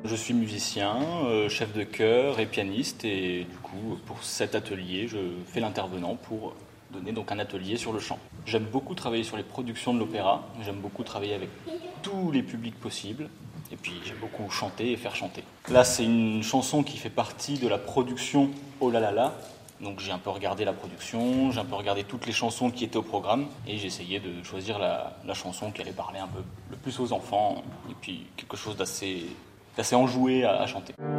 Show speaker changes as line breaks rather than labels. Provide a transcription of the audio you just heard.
Je suis musicien, chef de chœur et pianiste et du coup pour cet atelier je fais l'intervenant pour donner donc un atelier sur le chant. J'aime beaucoup travailler sur les productions de l'opéra, j'aime beaucoup travailler avec tous les publics possibles et puis j'aime beaucoup chanter et faire chanter. Là c'est une chanson qui fait partie de la production Oh là là là. Donc j'ai un peu regardé la production, j'ai un peu regardé toutes les chansons qui étaient au programme et j'ai essayé de choisir la chanson qui allait parler un peu le plus aux enfants et puis quelque chose d'assez enjoué à chanter.